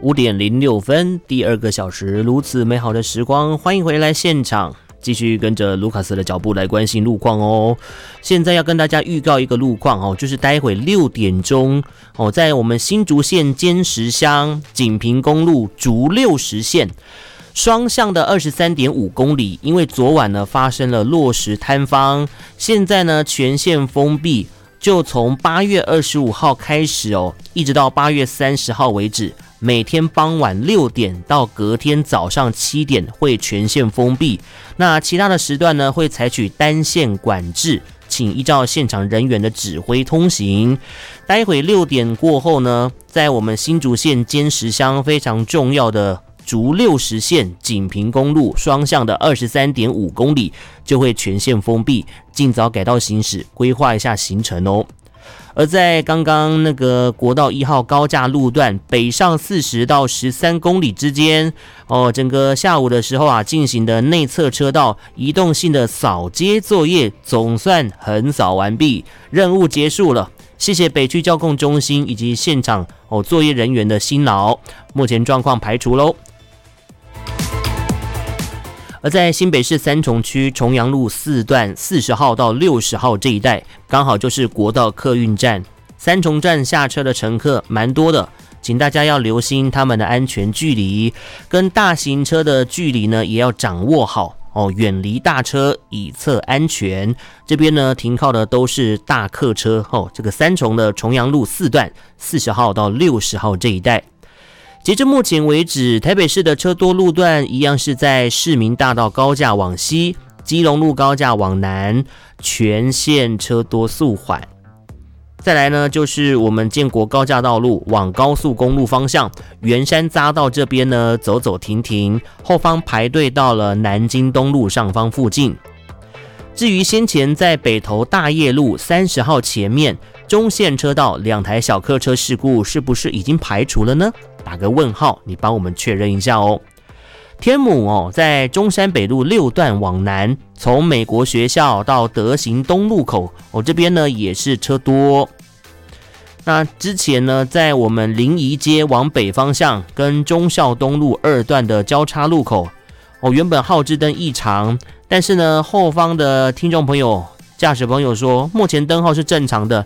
5:06，第二个小时如此美好的时光，欢迎回来现场，继续跟着卢卡斯的脚步来关心路况哦。现在要跟大家预告一个路况哦，就是待会6点钟哦，在我们新竹县尖石乡锦屏公路竹60线。双向的23.5公里，因为昨晚呢发生了落石坍方，现在呢全线封闭，就从8月25号开始哦，一直到8月30号为止，每天傍晚6点到隔天早上7点会全线封闭。那其他的时段呢会采取单线管制，请依照现场人员的指挥通行。待会6点过后呢，在我们新竹县尖石乡非常重要的竹60线锦屏公路双向的23.5公里就会全线封闭，尽早改道行驶，规划一下行程哦。而在刚刚那个国道1号高架路段北上40到13公里之间哦，整个下午的时候啊进行的内侧车道移动性的扫街作业总算横扫完毕，任务结束了。谢谢北区交控中心以及现场作业人员的辛劳，目前状况排除喽。而在新北市三重区重阳路4段40号到60号这一带，刚好就是国道客运站，三重站下车的乘客蛮多的，请大家要留心他们的安全距离，跟大型车的距离呢也要掌握好哦，远离大车以策安全。这边呢停靠的都是大客车哦，这个三重的重阳路4段40号到60号这一带。截至目前为止，台北市的车多路段一样是在市民大道高架往西、基隆路高架往南，全线车多速缓。再来呢，就是我们建国高架道路往高速公路方向，圆山匝道这边呢走走停停，后方排队到了南京东路上方附近。至于先前在北投大业路30号前面中线车道2台小客车事故，是不是已经排除了呢？打个问号，你帮我们确认一下哦。天母在中山北路6段往南，从美国学校到德行东路口这边呢也是车多。那之前呢，在我们临沂街往北方向跟忠孝东路2段的交叉路口原本号志灯异常，但是呢后方的听众朋友驾驶朋友说目前灯号是正常的，